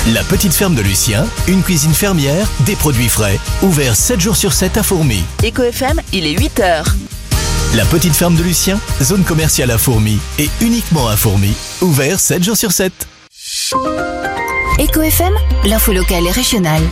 La petite ferme de Lucien, une cuisine fermière, des produits frais, ouvert 7 jours sur 7 à Fourmi. Éco FM, il est 8h. La petite ferme de Lucien, zone commerciale à Fourmi et uniquement à Fourmi, ouvert 7 jours sur 7. Éco FM, l'info locale et régionale.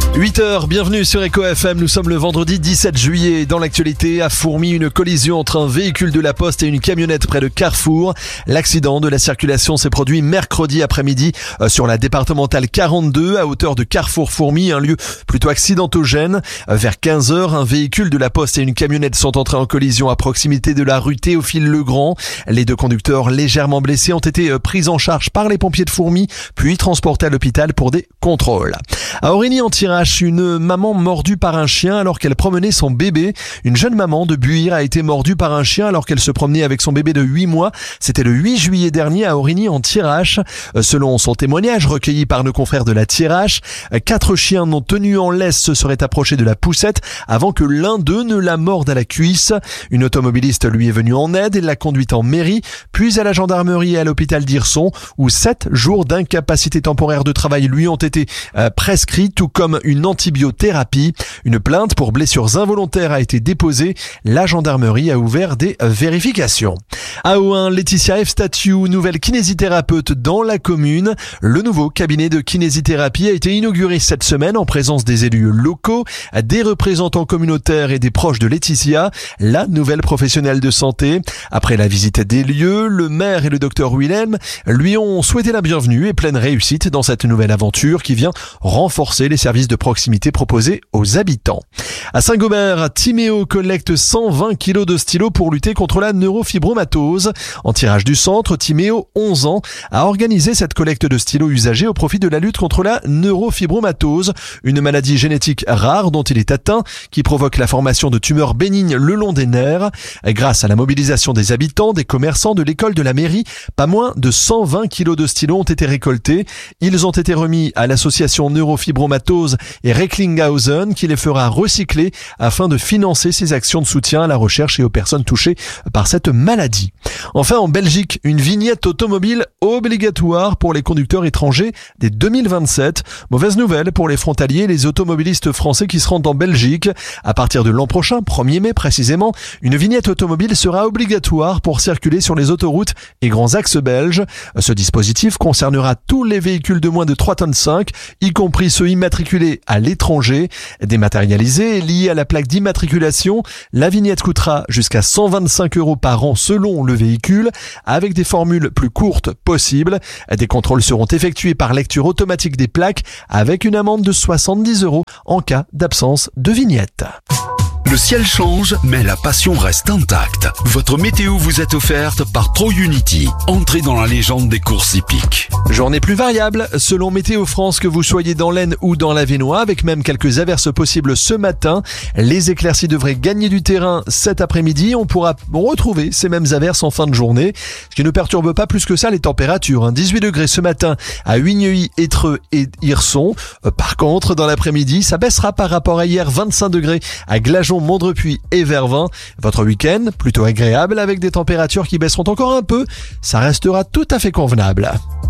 8h, bienvenue sur Éco FM, nous sommes le vendredi 17 juillet. Dans l'actualité, à Fourmi, une collision entre un véhicule de la Poste et une camionnette près de Carrefour. L'accident de la circulation s'est produit mercredi après-midi sur la départementale 42 à hauteur de Carrefour-Fourmi, un lieu plutôt accidentogène. Vers 15h, un véhicule de la Poste et une camionnette sont entrés en collision à proximité de la rue Théophile-Legrand. Les deux conducteurs légèrement blessés ont été pris en charge par les pompiers de Fourmi, puis transportés à l'hôpital pour des contrôles. À Origny-en-Thiérache, une maman mordue par un chien alors qu'elle promenait son bébé. Une jeune maman de Buire a été mordue par un chien alors qu'elle se promenait avec son bébé de 8 mois. C'était le 8 juillet dernier à Origny-en-Thiérache. Selon son témoignage recueilli par nos confrères de la Thiérache, 4 chiens non tenus en laisse se seraient approchés de la poussette avant que l'un d'eux ne la morde à la cuisse. Une automobiliste lui est venue en aide et l'a conduite en mairie, puis à la gendarmerie et à l'hôpital d'Hirson, où 7 jours d'incapacité temporaire de travail lui ont été prescrits, tout comme une antibiothérapie. Une plainte pour blessures involontaires a été déposée. La gendarmerie a ouvert des vérifications. À Ohain, Laetitia F. Statue, nouvelle kinésithérapeute dans la commune. Le nouveau cabinet de kinésithérapie a été inauguré cette semaine en présence des élus locaux, des représentants communautaires et des proches de Laetitia, la nouvelle professionnelle de santé. Après la visite des lieux, le maire et le docteur Willem lui ont souhaité la bienvenue et pleine réussite dans cette nouvelle aventure qui vient renforcer les services de proximité proposés aux habitants. À Saint-Gobain, Timéo collecte 120 kilos de stylos pour lutter contre la neurofibromatose. En tirage du centre, Timéo, 11 ans, a organisé cette collecte de stylos usagés au profit de la lutte contre la neurofibromatose, une maladie génétique rare dont il est atteint, qui provoque la formation de tumeurs bénignes le long des nerfs. Grâce à la mobilisation des habitants, des commerçants, de l'école, de la mairie, pas moins de 120 kilos de stylos ont été récoltés. Ils ont été remis à l'association Neurofibromatose et Recklinghausen qui les fera recycler afin de financer ses actions de soutien à la recherche et aux personnes touchées par cette maladie. Enfin, en Belgique, une vignette automobile obligatoire pour les conducteurs étrangers dès 2027. Mauvaise nouvelle pour les frontaliers et les automobilistes français qui se rendent en Belgique. À partir de l'an prochain, 1er mai précisément, une vignette automobile sera obligatoire pour circuler sur les autoroutes et grands axes belges. Ce dispositif concernera tous les véhicules de moins de 3,5 tonnes, y compris ceux immatriculés à l'étranger. Dématérialisés et liés à la plaque d'immatriculation, la vignette coûtera jusqu'à 125 € par an selon le véhicule, avec des formules plus courtes possibles. Des contrôles seront effectués par lecture automatique des plaques avec une amende de 70 € en cas d'absence de vignette. Le ciel change, mais la passion reste intacte. Votre météo vous est offerte par ProUnity. Entrez dans la légende des courses hippiques. Journée plus variable, selon Météo France, que vous soyez dans l'Aisne ou dans l'Avesnois, avec même quelques averses possibles ce matin. Les éclaircies devraient gagner du terrain cet après-midi. On pourra retrouver ces mêmes averses en fin de journée. Ce qui ne perturbe pas plus que ça les températures. 18 degrés ce matin à Huigneuil, Étreux et Hirson. Par contre, dans l'après-midi, ça baissera par rapport à hier. 25 degrés à Glageon, Mondrepuis et Vervins. Votre week-end, plutôt agréable avec des températures qui baisseront encore un peu. Ça restera tout à fait convenable.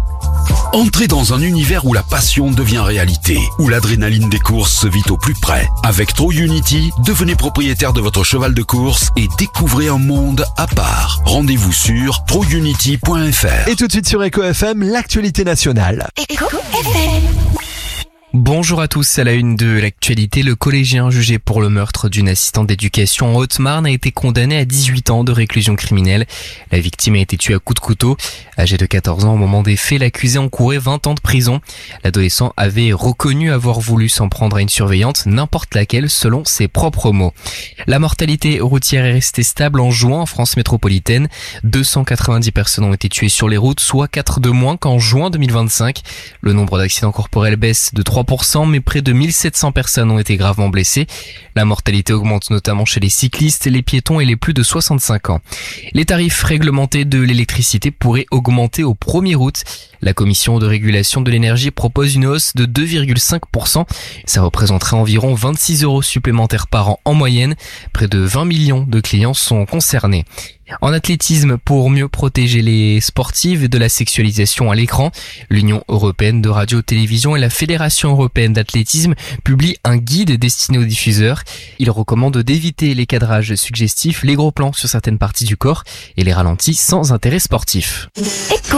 Entrez dans un univers où la passion devient réalité, où l'adrénaline des courses se vit au plus près. Avec ProUnity, devenez propriétaire de votre cheval de course et découvrez un monde à part. Rendez-vous sur prounity.fr. Et tout de suite sur Éco FM, l'actualité nationale. Éco FM. Bonjour à tous, à la une de l'actualité, le collégien jugé pour le meurtre d'une assistante d'éducation en Haute-Marne a été condamné à 18 ans de réclusion criminelle. La victime a été tuée à coups de couteau. Âgé de 14 ans au moment des faits, l'accusé encourait 20 ans de prison. L'adolescent avait reconnu avoir voulu s'en prendre à une surveillante, n'importe laquelle, selon ses propres mots. La mortalité routière est restée stable en juin en France métropolitaine. 290 personnes ont été tuées sur les routes, soit 4 de moins qu'en juin 2025. Le nombre d'accidents corporels baisse de 3%, mais près de 1700 personnes ont été gravement blessées. La mortalité augmente notamment chez les cyclistes, les piétons et les plus de 65 ans. Les tarifs réglementés de l'électricité pourraient augmenter au 1er août. La Commission de régulation de l'énergie propose une hausse de 2,5%. Ça représenterait environ 26 € supplémentaires par an en moyenne. Près de 20 millions de clients sont concernés. En athlétisme, pour mieux protéger les sportives de la sexualisation à l'écran, l'Union européenne de radio-télévision et la Fédération européenne d'athlétisme publient un guide destiné aux diffuseurs. Ils recommandent d'éviter les cadrages suggestifs, les gros plans sur certaines parties du corps et les ralentis sans intérêt sportif.